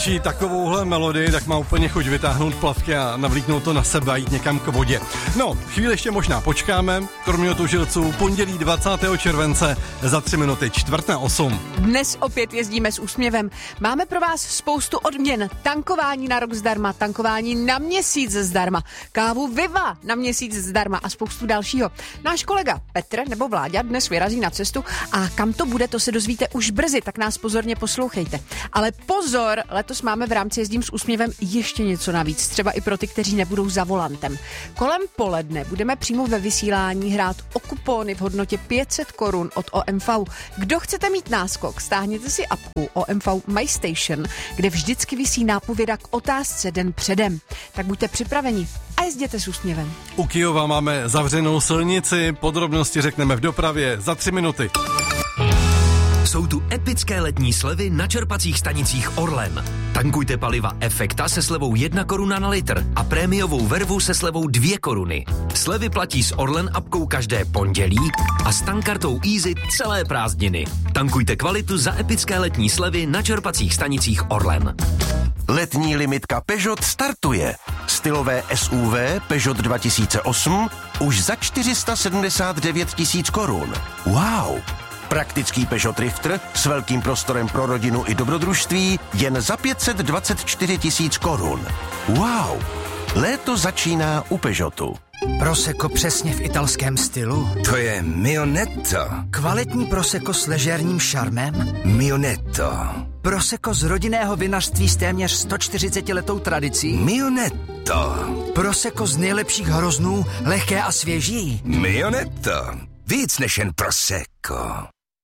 Takovouhle melodii, tak má úplně chuť vytáhnout plavky a navlíknout to na sebe a jít někam k vodě. No, chvíli ještě možná počkáme, kromě tužilců, pondělí 20. července za 3 minuty 7:45. Dnes opět jezdíme s úsměvem. Máme pro vás spoustu odměn. Tankování na rok zdarma, tankování na měsíc zdarma, kávu Viva na měsíc zdarma a spoustu dalšího. Náš kolega Petr nebo Vláďa dnes vyrazí na cestu a kam to bude, to se dozvíte už brzy, tak nás pozorně poslouchejte. Ale pozor, letos máme v rámci Jezdím s úsměvem ještě něco navíc, třeba i pro ty, kteří nebudou za volantem. Kolem poledne budeme přímo ve vysílání hrát o kupóny v hodnotě 500 korun od OMV. Kdo chcete mít náskok, stáhněte si apku OMV My Station, kde vždycky visí nápověda k otázce den předem. Tak buďte připraveni a jezděte s úsměvem. U Kyjova máme zavřenou silnici, podrobnosti řekneme v dopravě za 3 minuty. Jsou tu epické letní slevy na čerpacích stanicích Orlen. Tankujte paliva Efekta se slevou 1 koruna na litr a prémiovou vervu se slevou 2 koruny. Slevy platí s Orlen apkou každé pondělí a s tankkartou Easy celé prázdniny. Tankujte kvalitu za epické letní slevy na čerpacích stanicích Orlen. Letní limitka Peugeot startuje. Stylové SUV Peugeot 2008 už za 479 000 korun. Wow! Praktický Peugeot Drifter s velkým prostorem pro rodinu i dobrodružství jen za 524 000 korun. Wow! Léto začíná u Peugeotu. Prosecco přesně v italském stylu? To je Mionetto. Kvalitní Prosecco s ležérním šarmem? Mionetto. Prosecco z rodinného vinařství s téměř 140letou tradicí? Mionetto. Prosecco z nejlepších hroznů, lehké a svěží? Mionetto. Víc než jen Prosecco.